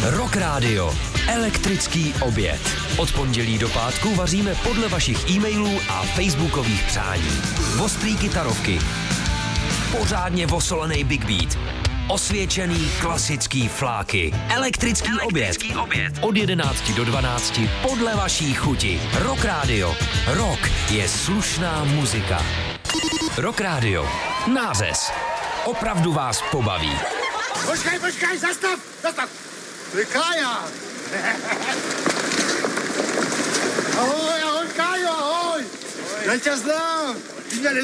Rock Radio. Elektrický oběd. Od pondělí do pátku vaříme podle vašich e-mailů a facebookových přání. Ostrý kytarovky. Pořádně vosolený big beat. Osvědčený klasický fláky. Elektrický oběd. Od 11 do 12 podle vaší chuti. Rock Radio. Rock je slušná muzika. Rock Radio. Nářez. Opravdu vás pobaví. Počkej, zastav! To je Kája! Ahoj, Kájo, ahoj! Já tě znám! Ty mě